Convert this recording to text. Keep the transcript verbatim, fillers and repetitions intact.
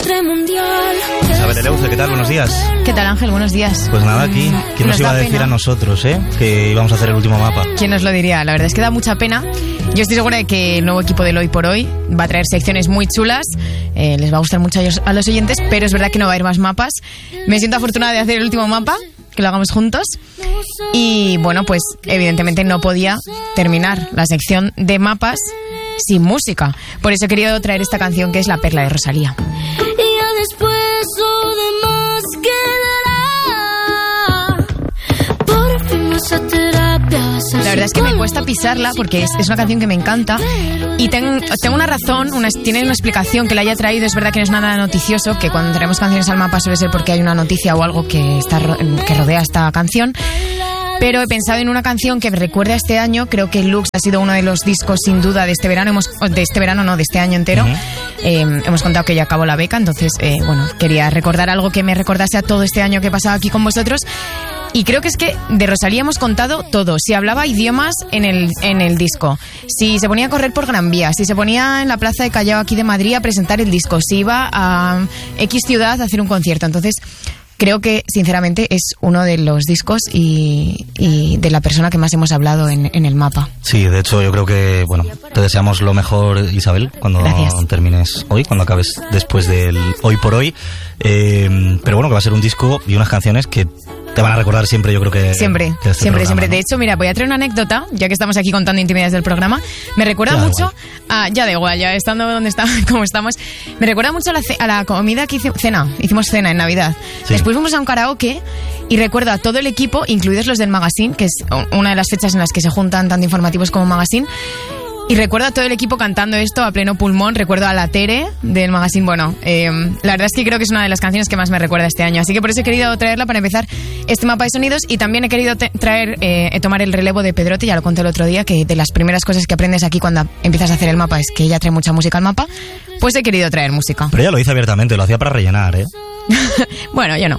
desastre mundial. Isabel Eleuce, ¿qué tal? Buenos días. ¿Qué tal, Ángel? Buenos días. Pues nada, aquí, ¿quién nos, nos iba a decir pena a nosotros, eh? Que íbamos a hacer el último mapa? ¿Quién nos lo diría? La verdad es que da mucha pena. Yo estoy segura de que el nuevo equipo del Hoy por Hoy va a traer secciones muy chulas, eh, les va a gustar mucho a, ellos, a los oyentes, pero es verdad que no va a haber más mapas. Me siento afortunada de hacer el último mapa, que lo hagamos juntos. Y bueno, pues evidentemente no podía terminar la sección de mapas sin música. Por eso he querido traer esta canción, que es La Perla de Rosalía. Y ya después lo demás quedará. Por fin esa terapia. La verdad es que me cuesta pisarla porque es, es una canción que me encanta y ten, tengo una razón, una, tiene una explicación que la haya traído. Es verdad que no es nada noticioso, que cuando traemos canciones al mapa suele ser porque hay una noticia o algo que, está, que rodea esta canción. Pero he pensado en una canción que me recuerda a este año. Creo que Lux ha sido uno de los discos sin duda de este verano. Hemos, de este verano no, de este año entero. Uh-huh. eh, hemos contado que ya acabó la beca, entonces eh, bueno, quería recordar algo que me recordase a todo este año que he pasado aquí con vosotros. Y creo que es que de Rosalía hemos contado todo. Si hablaba idiomas en el, en el disco, si se ponía a correr por Gran Vía, si se ponía en la Plaza de Callao aquí de Madrid a presentar el disco, si iba a X ciudad a hacer un concierto. Entonces creo que, sinceramente, es uno de los discos y, y de la persona que más hemos hablado en, en el mapa. Sí, de hecho, yo creo que, bueno, te deseamos lo mejor, Isabel, cuando Gracias. termines hoy, cuando acabes después del Hoy por Hoy. Eh, pero bueno, que va a ser un disco y unas canciones que te van a recordar siempre, yo creo que... Siempre, que este siempre, programa, siempre. ¿no? De hecho, mira, voy a traer una anécdota, ya que estamos aquí contando intimidades del programa. Me recuerda ya mucho... A, ya da igual, ya estando donde está, como estamos. Me recuerda mucho a la, a la comida que hicimos... Cena, hicimos cena en Navidad. Sí. Después fuimos a un karaoke y recuerdo a todo el equipo, incluidos los del magazine, que es una de las fechas en las que se juntan tanto informativos como magazine. Y recuerdo a todo el equipo cantando esto a pleno pulmón. Recuerdo a la Tere del magazine. Bueno, eh, la verdad es que creo que es una de las canciones que más me recuerda este año. Así que por eso he querido traerla para empezar este mapa de sonidos. Y también he querido te- traer, eh, tomar el relevo de Pedrote. Ya lo conté el otro día, que de las primeras cosas que aprendes aquí cuando empiezas a hacer el mapa es que ella trae mucha música al mapa. Pues he querido traer música. Pero ella lo hizo abiertamente, lo hacía para rellenar, ¿eh? Bueno, yo no.